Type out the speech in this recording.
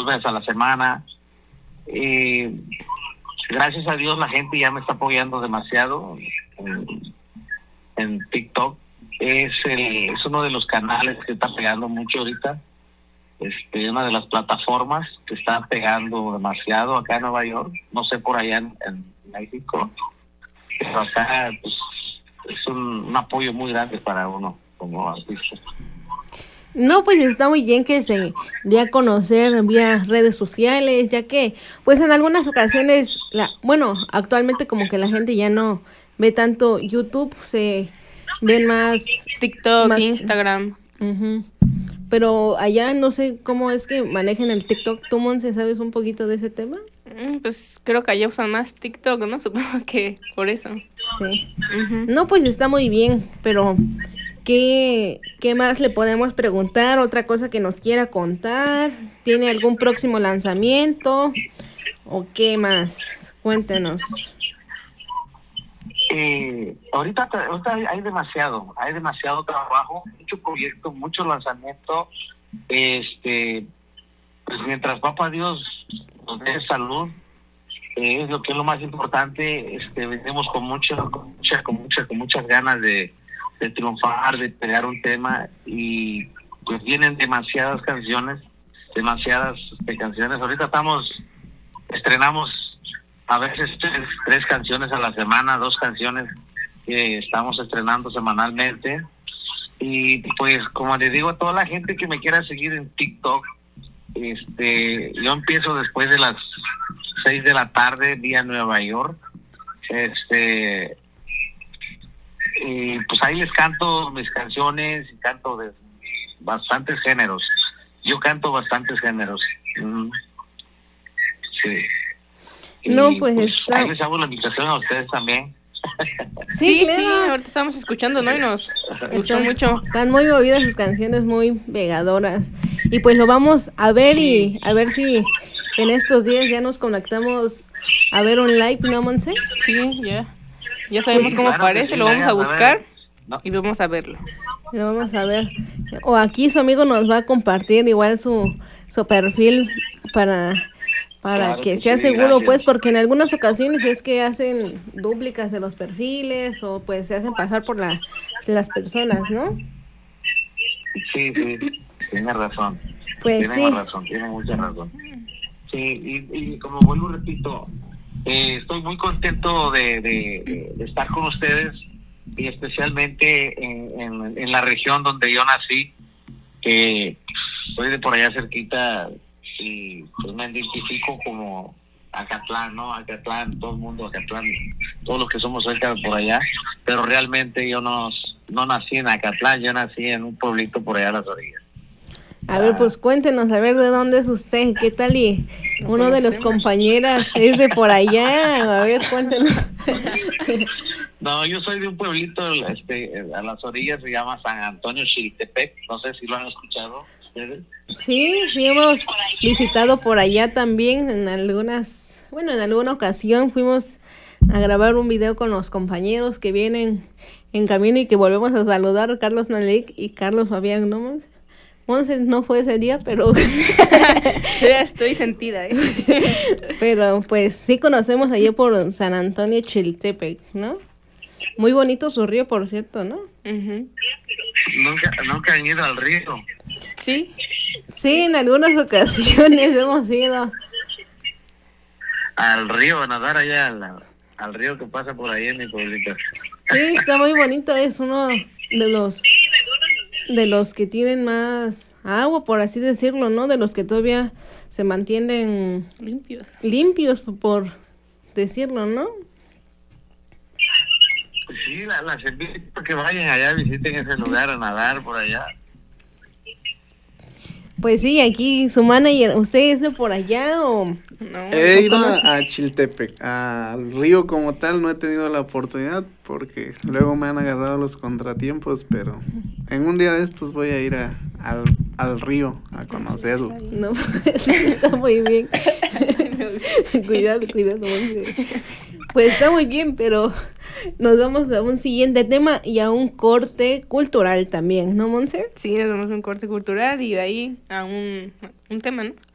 veces a la semana. Gracias a Dios la gente ya me está apoyando demasiado en TikTok. Es uno de los canales que está pegando mucho ahorita. Una de las plataformas que está pegando demasiado acá en Nueva York. No sé por allá en México. Pero acá pues, es un apoyo muy grande para uno como artista. No, pues está muy bien que se dé a conocer vía redes sociales, ya que pues en algunas ocasiones, actualmente como que la gente ya no ve tanto YouTube, se ven más TikTok, Instagram. Uh-huh. Pero allá no sé cómo es que manejen el TikTok. ¿Tú, Monse, sabes un poquito de ese tema? Pues creo que allá usan más TikTok, ¿no? Supongo que por eso. Sí. Uh-huh. No, pues está muy bien, pero ¿qué más le podemos preguntar? ¿Otra cosa que nos quiera contar? ¿Tiene algún próximo lanzamiento? ¿O qué más? Cuéntenos. Ahorita hay demasiado trabajo, mucho proyecto, mucho lanzamiento. Pues mientras Papá Dios nos dé salud, es lo que es lo más importante. Venimos con muchas ganas de triunfar, de pegar un tema, y pues vienen demasiadas canciones. Ahorita estrenamos a veces tres canciones a la semana, 2 canciones que estamos estrenando semanalmente. Y pues como les digo a toda la gente que me quiera seguir en TikTok, yo empiezo después de las 6 de la tarde vía Nueva York. Y pues ahí les canto mis canciones y canto de bastantes géneros. Yo canto bastantes géneros. Sí. No, pues ahí les hago la invitación a ustedes también. Sí, claro. Ahorita estamos escuchando, ¿no? Y nos gustó mucho. Están muy movidas sus canciones, muy pegadoras. Y pues lo vamos a ver, y a ver si en estos días ya nos conectamos a ver un live, ¿no, Monse? Sí, ya sabemos cómo parece, lo vamos a buscar y vamos a verlo. Lo vamos a ver. O aquí su amigo nos va a compartir igual su perfil para claro, que sea seguro, gracias. Pues porque en algunas ocasiones es que hacen dúplicas de los perfiles o pues se hacen pasar por las personas, ¿no? Sí, tiene razón. Pues tiene mucha razón. Sí, y como vuelvo y repito, estoy muy contento de estar con ustedes, y especialmente en la región donde yo nací, que soy de por allá cerquita, y pues me identifico como Acatlán, ¿no? Acatlán, todo el mundo Acatlán, todos los que somos cerca de por allá, pero realmente yo no nací en Acatlán, yo nací en un pueblito por allá a las orillas. A ver, pues cuéntenos, a ver de dónde es usted, qué tal, y uno de los compañeros es de por allá, a ver, cuéntenos. No, yo soy de un pueblito a las orillas, se llama San Antonio Chiltepec, no sé si lo han escuchado ustedes. Sí, hemos visitado por allá también en alguna ocasión fuimos a grabar un video con los compañeros que vienen en camino y que volvemos a saludar, Carlos Nalik y Carlos Fabián, ¿no? Monse no fue ese día, pero ya estoy sentida, Pero pues sí conocemos allá por San Antonio Chiltepec, ¿no? Muy bonito su río, por cierto, ¿no? Uh-huh. Nunca han ido al río. Sí, en algunas ocasiones hemos ido al río a nadar allá, al río que pasa por ahí en mi pueblito. Sí, está muy bonito, es uno de los que tienen más agua, por así decirlo, ¿no? De los que todavía se mantienen limpios, por decirlo, ¿no? Pues sí, las invito a que vayan allá, visiten ese lugar a nadar por allá. Pues sí, aquí su manager, ¿usted es de por allá o...? No, he ido a Chiltepec, al río como tal no he tenido la oportunidad porque luego me han agarrado los contratiempos, pero en un día de estos voy a ir al río a conocerlo. No, eso está muy bien. Cuidado. Pues está muy bien, pero nos vamos a un siguiente tema y a un corte cultural también, ¿no, Monse? Sí, nos vamos a un corte cultural y de ahí a un tema, ¿no?